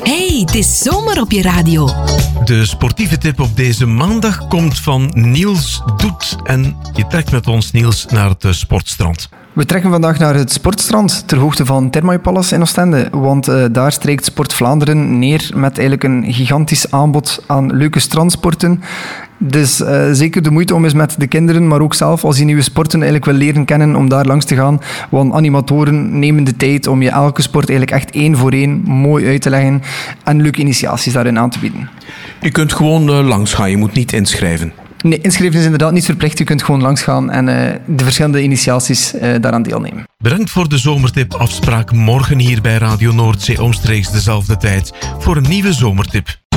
Hey, het is zomer op je radio. De sportieve tip op deze maandag komt van Niels Doet. En je trekt met ons, Niels, naar het sportstrand. We trekken vandaag naar het sportstrand ter hoogte van Thermae Palace in Oostende, want daar strijkt Sport Vlaanderen neer met eigenlijk een gigantisch aanbod aan leuke strandsporten. Dus zeker de moeite om eens met de kinderen, maar ook zelf als je nieuwe sporten eigenlijk wil leren kennen, om daar langs te gaan. Want animatoren nemen de tijd om je elke sport eigenlijk echt één voor één mooi uit te leggen en leuke initiaties daarin aan te bieden. Je kunt gewoon langs gaan, je moet niet inschrijven. Nee, inschrijven is inderdaad niet verplicht. Je kunt gewoon langsgaan en de verschillende initiaties daaraan deelnemen. Bedankt voor de zomertip. Afspraak morgen hier bij Radio Noordzee omstreeks dezelfde tijd voor een nieuwe zomertip.